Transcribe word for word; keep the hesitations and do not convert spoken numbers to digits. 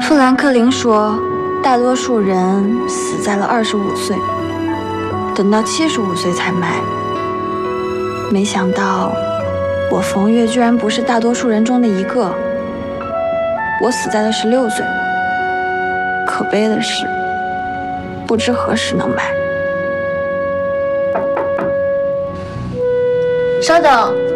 富兰克林说，大多数人死在了二十五岁，等到七十五岁才埋。没想到，我冯月居然不是大多数人中的一个。我死在了十六岁。可悲的是，不知何时能埋。 稍等。